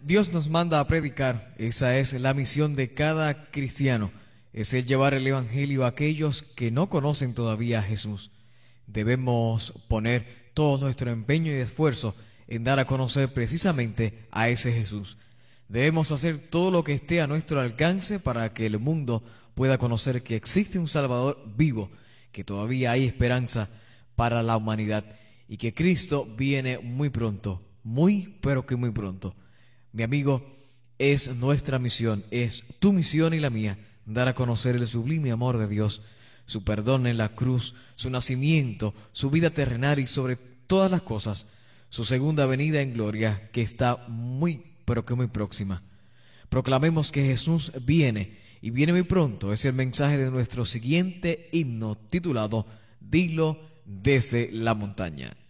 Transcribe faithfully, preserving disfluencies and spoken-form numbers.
Dios nos manda a predicar. Esa es la misión de cada cristiano. Es el llevar el evangelio a aquellos que no conocen todavía a Jesús. Debemos poner todo nuestro empeño y esfuerzo en dar a conocer precisamente a ese Jesús. Debemos hacer todo lo que esté a nuestro alcance para que el mundo pueda conocer que existe un Salvador vivo, que todavía hay esperanza para la humanidad y que Cristo viene muy pronto, muy pero que muy pronto. Mi amigo, es nuestra misión, es tu misión y la mía, dar a conocer el sublime amor de Dios, su perdón en la cruz, su nacimiento, su vida terrenal y sobre todas las cosas, su segunda venida en gloria, que está muy, pero que muy próxima. Proclamemos que Jesús viene, y viene muy pronto. Es el mensaje de nuestro siguiente himno titulado Dilo desde la montaña.